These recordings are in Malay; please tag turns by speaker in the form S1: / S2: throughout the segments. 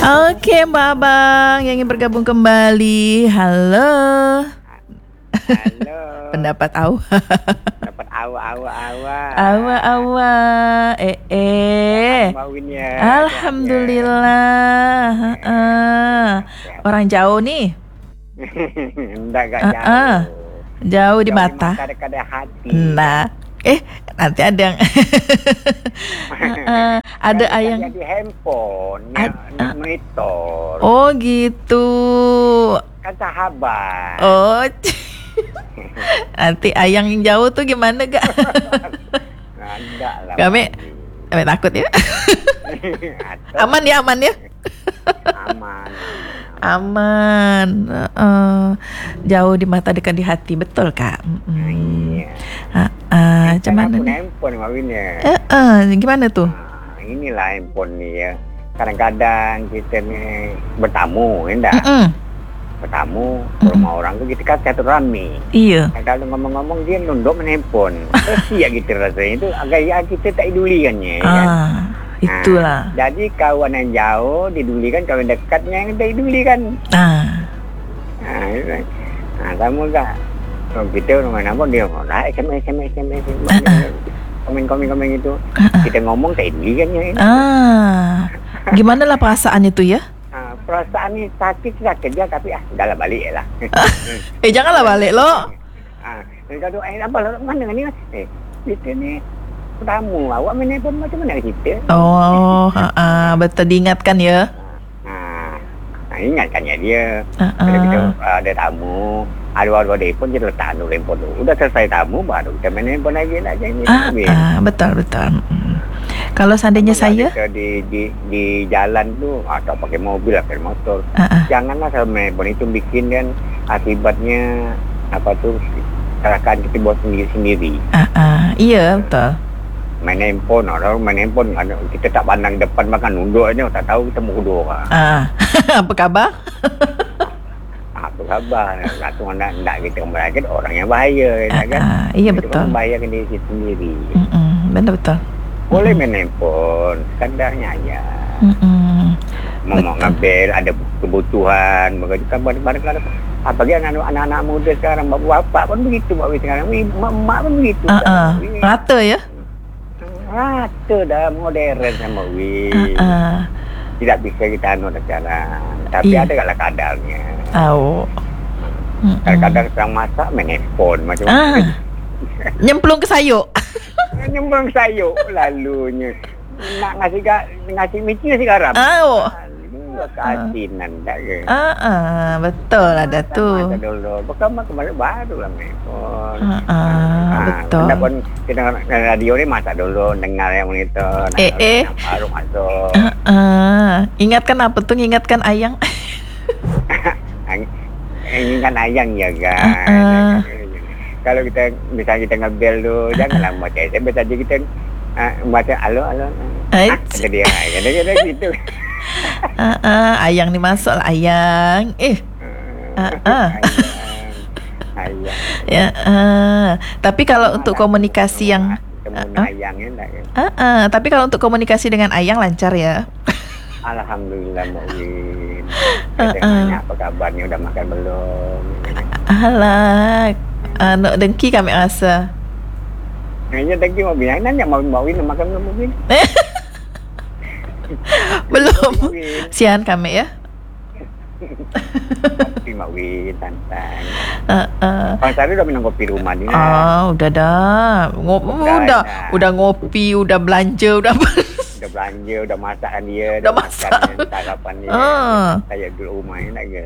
S1: Okey, Mbak Abang yang ingin bergabung kembali. Halo.
S2: Halo.
S1: Pendapat awak.
S2: Dapat awak.
S1: Awak.
S2: Mbak Win ya.
S1: Alhamdulillah. Orang jauh nih.
S2: Enggak jauh.
S1: Jauh di mata.
S2: Kadang-kadang hati.
S1: Nah, nanti ada yang ada ayang
S2: di handphone, monitor.
S1: Oh gitu.
S2: Kan sahabat.
S1: Oh. Nanti ayang yang jauh tuh gimana gak?
S2: Enggak lah.
S1: Kami takut ya. Aman ya. Aman. Jauh di mata, dekat di hati, betul Kak?
S2: Iya.
S1: Macam mana nih?
S2: Handphone Mbak Win ya.
S1: Gimana tuh?
S2: Inilah handphone nih ya. Kadang-kadang kita nih bertamu, enggak? Bertamu ke rumah orang tuh kita kan catur rame.
S1: Iya.
S2: Kalau ngomong-ngomong dia nunduk main handphone. Terus ya gitu rasanya itu agak kita tak idulikannya. Kan?
S1: Itulah.
S2: Jadi kawan yang jauh didulikan, kawan dekatnya yang tak idulikan. Kamu enggak. Kalau kita rumah apa dia lah SMS. Komen itu. Kita ngomong tak idulikannya.
S1: Gimana lah perasaan itu ya?
S2: Perasaan ni sakit kerja tapi udahlah balik lah.
S1: Janganlah balik lo.
S2: Kalau apa mana ni? Kita ni tamu, awak main pun macam mana kita?
S1: Betul diingatkan ya.
S2: Ingatkannya dia. Kalau kita ada tamu, ada pun dia letak dulu handphone tu. Udah selesai tamu baru kita main handphone lagi lah jangan.
S1: Betul. Kalau seandainya saya
S2: di jalan tu atau pakai mobil atau motor, janganlah sama handphone itu bikin kan akibatnya apa tu kecelakaan kita buat sendiri.
S1: Iya betul.
S2: Main handphone kita tak pandang depan makan nunduk aja, tak tahu kita mau duduk.
S1: Apa khabar?
S2: Apa khabar? Langsung nak kita kembali orang yang bahaya kan.
S1: Iya betul.
S2: Membahayakan diri sendiri.
S1: Betul.
S2: Boleh main handphone, kadarnya aja. Mau ngambil ada kebutuhan, kan barang-barang apalagi anak-anak muda sekarang, bapak pun begitu, mak pun begitu.
S1: Rata ya?
S2: Rata dah modern sama Tidak bisa kita sekarang, tapi ada kalau kadarnya. Kadang-kadang sedang masak main handphone macam
S1: nyemplung ke sayur.
S2: Nyemplung sayur lalunya. Nak ngasih micin nasi garam. Keasinan tak ke?
S1: Betul ada tu.
S2: Dulu. Bukan kemarin baru lah handphone.
S1: Betul.
S2: Kita pun kita radio ni masak dulu, dengar yang monitor. Baru masuk.
S1: Ingatkan apa tu? Ingatkan ayang.
S2: Ingatkan ayang ya kan. Kalau kita misalnya kita ngebel tu, janganlah baca SMS saja kita baca halo. Ada dia gitu. Ayang
S1: ni masuk lah ayang.
S2: Ayang.
S1: Ya. Tapi kalau untuk komunikasi yang
S2: ayang
S1: tapi kalau untuk komunikasi dengan ayang lancar ya.
S2: Alhamdulillah Mbak Win. Tanya apa kabarnya, udah makan belum?
S1: Alah, nak dengki kami rasa.
S2: Hanya dengki Mbak Win. Nanya Mbak Win makan belum Mbak Win?
S1: Belum. Sian kami ya.
S2: Kopi Mbak Win, santai. Bang Sari udah minum kopi rumah ni.
S1: Udah dah. Udah ngopi, udah belanja, udah
S2: belanja, udah masakan dia,
S1: udah masak
S2: sarapan dia. Saya dulu rumah ni nak ke.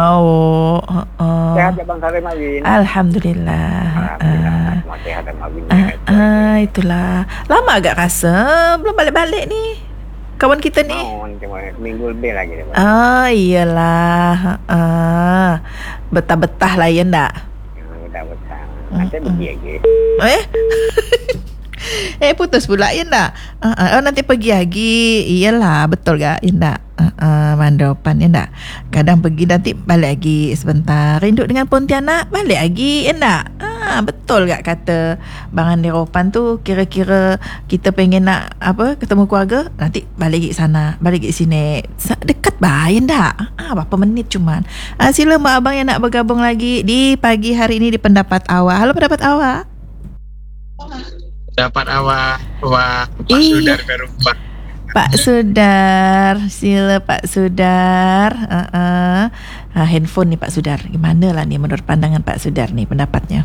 S2: Sehat ya Bang Sari Mbak Win.
S1: Alhamdulillah.
S2: Semua sehat Mbak Win.
S1: Itulah. Lama agak rasa belum balik-balik ni. Kawan kita ni
S2: minggu lebih lagi.
S1: Iyalah. Betah-betah lah ya ndak?
S2: Betah-betah. Nanti pergi lagi.
S1: Putus pula ya ndak? Nanti pergi lagi. Iyalah, betul gak ya ndak? Mandopan ya ndak? Kadang pergi nanti balik lagi sebentar. Rindu dengan Pontianak, balik lagi ya ndak? Betul tak kata Bang Andi Ropan tu, kira-kira kita pengen nak ketemu keluarga, nanti balik ke sana, balik ke sini. Dekat bayan tak? Berapa minit cuman. Sila mak abang yang nak bergabung lagi di pagi hari ini di pendapat awak. Halo pendapat awak.
S3: Pendapat awak Pak Sudar Berubah.
S1: Pak Sudar, sila Pak Sudar. Handphone ni Pak Sudar. Gimana lah ni menurut pandangan Pak Sudar ni pendapatnya?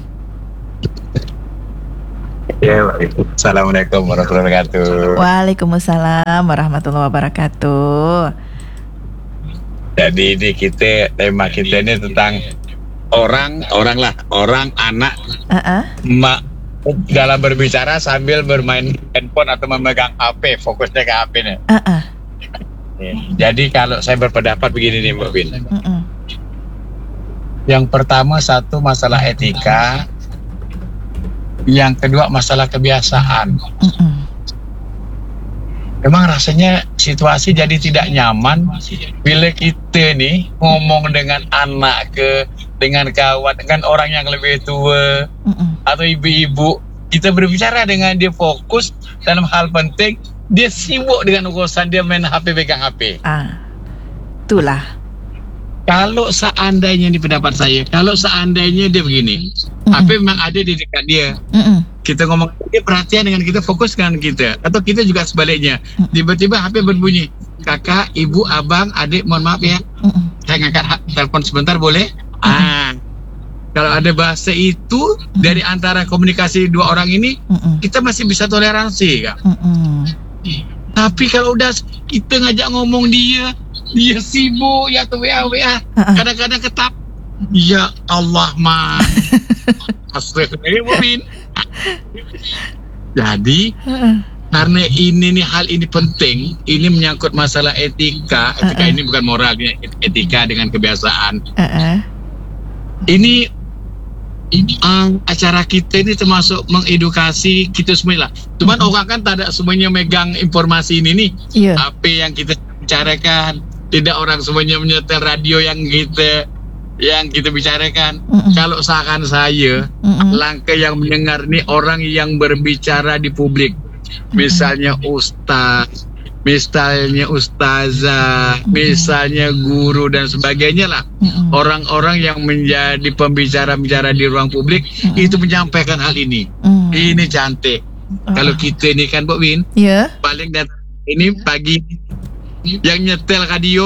S3: Ya, Assalamualaikum warahmatullahi wabarakatuh.
S1: Waalaikumsalam warahmatullahi wabarakatuh.
S3: Jadi ini tema kita ni tentang orang anak mak dalam berbicara sambil bermain handphone atau memegang HP, fokusnya ke HP ni. Jadi kalau saya berpendapat begini nih Mbak Bin. Yang pertama satu masalah etika, yang kedua masalah kebiasaan. Memang rasanya situasi jadi tidak nyaman bila kita nih ngomong dengan anak dengan kawan, dengan orang yang lebih tua atau ibu-ibu, kita berbicara dengan dia fokus dalam hal penting, dia sibuk dengan urusan dia main HP, pegang HP.
S1: Itulah.
S3: Kalau seandainya di pendapat saya, kalau seandainya dia begini, HP memang ada di dekat dia. Kita ngomong, dia perhatian dengan kita, fokus dengan kita. Atau kita juga sebaliknya. Tiba-tiba HP berbunyi, kakak, ibu, abang, adik, mohon maaf ya, saya ngangkat telepon sebentar boleh? Kalau ada bahasa itu dari antara komunikasi dua orang ini, kita masih bisa toleransi, Kak. Tapi kalau udah kita ngajak ngomong dia sibuk ya atau WA, kadang-kadang ketap. Ya Allah man. Astagfirullahaladzim. Jadi karena ini hal ini penting, ini menyangkut masalah etika. Etika ini bukan moral, etika dengan kebiasaan. Ini acara kita ini termasuk mengedukasi kita semua lah. Cuman orang kan tak ada semuanya megang informasi ini nih. Apa yang kita bicarakan, tidak orang semuanya menyetel radio yang kita bicarakan. Kalau saran saya, langkah yang mendengar ni orang yang berbicara di publik. Misalnya ustaz, misalnya ustazah, misalnya guru dan sebagainya lah. Orang-orang yang menjadi pembicara-bicara di ruang publik itu menyampaikan hal ini. Ini cantik. Kalau kita ni kan Bu Win, paling datang ini pagi yang nyetel radio.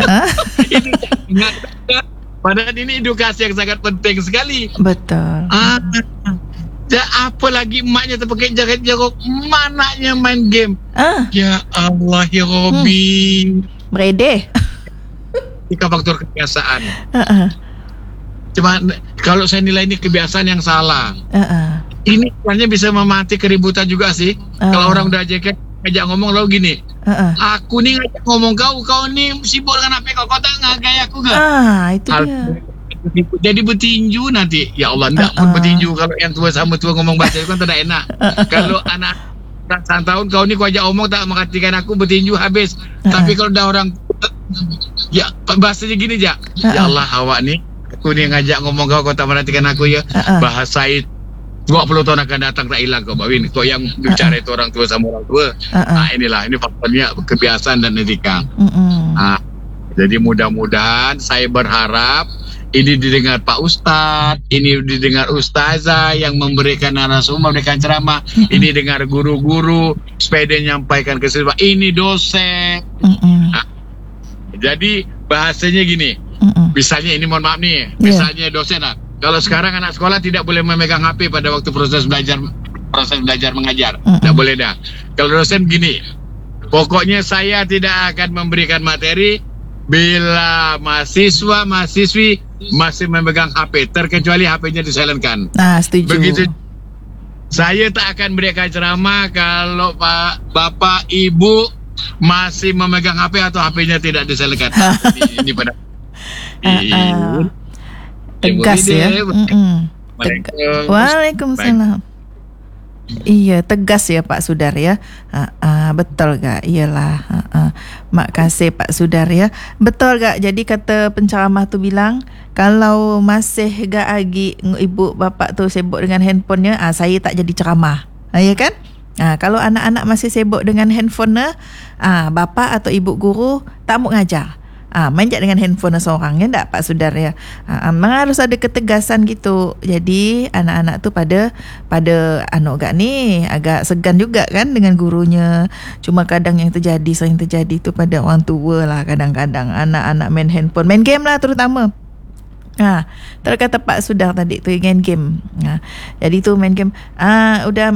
S3: Padahal ini edukasi yang sangat penting sekali.
S1: Betul.
S3: Apa lagi emaknya terpakai jaket jeruk, manaknya main game. Ya Allah ya Robby.
S1: Beredeh.
S3: Ini faktor kebiasaan. Cuma kalau saya nilai ini kebiasaan yang salah. Ini sebenarnya bisa memati keributan juga sih. Kalau orang udah ngajak ngomong lalu gini. Aku nih ngajak ngomong kau nih sibuk dengan HP kau tak ngagai aku ke?
S1: Itu dia.
S3: Jadi bertinju nanti. Ya Allah, enggak pun bertinju. Kalau yang tua sama tua ngomong bahasa itu kan tidak enak. Kalau anak 1 tahun kau ni kau ajak ngomong tak merhatikan aku, bertinju habis. Tapi kalau dah orang, ya bahasanya gini je. Ya Allah awak ni, aku ni ngajak ngomong kau tak merhatikan aku ya. Bahasa itu 20 tahun akan datang tak hilang kau Mbak Win. Kau yang bicara itu orang tua sama orang tua. Ini faktornya kebiasaan dan etika. Jadi mudah-mudahan saya berharap ini didengar Pak Ustadz, ini didengar Ustazah yang memberikan narasumber, memberikan ceramah, ini dengar guru-guru supaya dia nyampaikan ke siswa, ini dosen. Jadi bahasanya gini, misalnya ini mohon maaf nih, misalnya dosen lah. Kalau sekarang anak sekolah tidak boleh memegang HP pada waktu proses belajar mengajar, tidak boleh dah. Kalau dosen gini, pokoknya saya tidak akan memberikan materi bila mahasiswa-mahasiswi masih memegang HP, terkecuali HP-nya disilentkan.
S1: Setuju.
S3: Begitu. Saya tak akan berikan ceramah kalau Bapak Ibu masih memegang HP atau HP-nya tidak disilentkan. Ini pada
S1: tegas ya. Waalaikumsalam. Iya, tegas ya Pak Sudar ya. Betul gak? Iyalah. Mak kasih Pak Sudar ya. Betul gak? Jadi kata penceramah tu bilang, kalau masih gak lagi ibu bapa tu sibuk dengan handphonenya, saya tak jadi ceramah. Ya kan? Kalau anak-anak masih sibuk dengan handphone, bapa atau ibu guru tak mau ngajar. Main je dengan handphone seorang, ya tak Pak Sudar ya. Memang harus ada ketegasan gitu. Jadi anak-anak tu pada gak ni agak segan juga kan dengan gurunya. Cuma kadang yang sering terjadi tu pada orang tua lah. Kadang-kadang anak-anak main handphone, main game lah terutama. Terkata Pak Sudar tadi tu main game. Jadi tu main game. Udah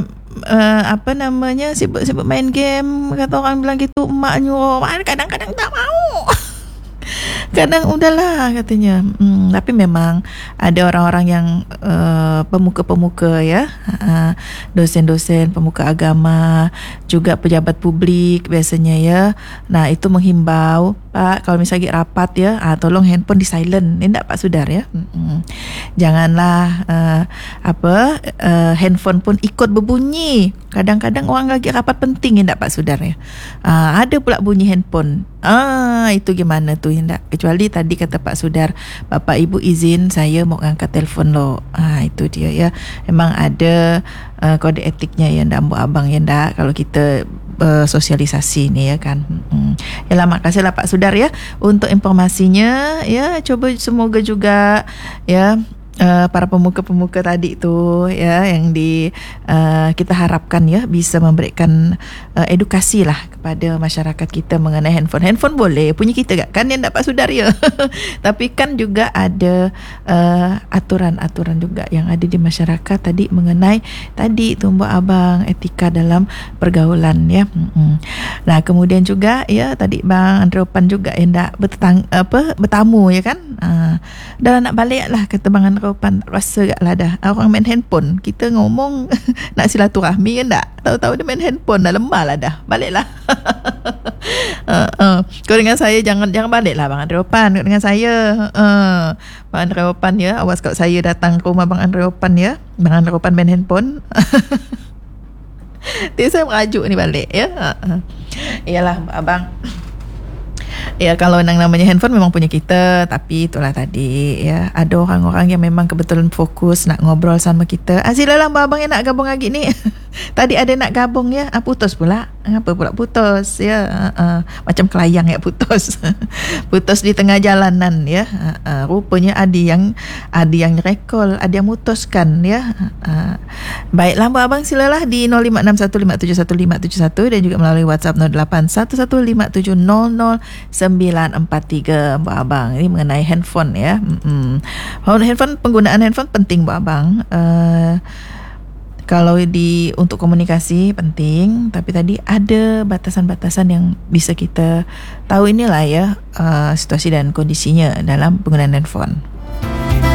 S1: sibuk-sibuk main game. Kata orang bilang gitu, emak nyuruh. Kadang-kadang tak mau. Kadang udahlah katanya. Tapi memang ada orang-orang yang pemuka-pemuka ya, dosen-dosen, pemuka agama, juga pejabat publik biasanya ya. Nah, itu menghimbau, Pak, kalau misalnya rapat ya, tolong handphone di silent. Ini tak Pak Sudar ya. Janganlah handphone pun ikut berbunyi. Kadang-kadang orang lagi rapat penting, ya tak Pak Sudar ya. Ada pula bunyi handphone. Itu gimana tu ya tak? Kecuali tadi kata Pak Sudar, Bapak Ibu izin saya mau angkat telefon lo. Itu dia ya. Memang ada kode etiknya ya ndak Mbok Abang ya ndak, kalau kita sosialisasi ni ya kan. Yalah, makasihlah Pak Sudar ya untuk informasinya ya. Coba semoga juga ya para pemuka-pemuka tadi tu ya yang kita harapkan ya bisa memberikan edukasi lah kepada masyarakat kita mengenai handphone. Handphone boleh punya kita kan yang dapat Sudar ya. Tapi kan juga ada aturan-aturan juga yang ada di masyarakat tadi mengenai tadi tu Mbak Abang, etika dalam pergaulan ya. Nah, kemudian juga ya tadi Bang Andre Opan juga yang dah bertamu ya kan. Dah nak balik lah kata Bang Andre Opan, rasa gak lah dah orang main handphone. Kita ngomong nak silaturahmi kan tak, tahu-tahu dia main handphone, dah lemah lah dah, baliklah. Kau dengan saya jangan baliklah Bang Andre Opan. Kau dengan saya Bang Andre Opan ya, awas kalau saya datang ke rumah Bang Andre Opan ya, Bang Andre Opan main handphone. Nanti saya merajuk ni balik ya. Iyalah Abang. Ya, kalau yang namanya handphone memang punya kita, tapi itulah tadi ya, ada orang-orang yang memang kebetulan fokus nak ngobrol sama kita. Silalah Mbak Abang yang nak gabung lagi ni. Tadi ada nak gabung ya, putus pula. Apa pula putus ya? Macam kelayang ya putus. Putus di tengah jalanan ya. Rupanya ada yang rekol, ada yang mutuskan ya. Baiklah Mbak Abang, silalah di 0561571571 dan juga melalui WhatsApp 081157000943 Mbak Abang. Ini mengenai handphone ya. Penggunaan handphone penting Mbak Abang. Kalau untuk komunikasi penting, tapi tadi ada batasan-batasan yang bisa kita tahu inilah ya situasi dan kondisinya dalam penggunaan handphone.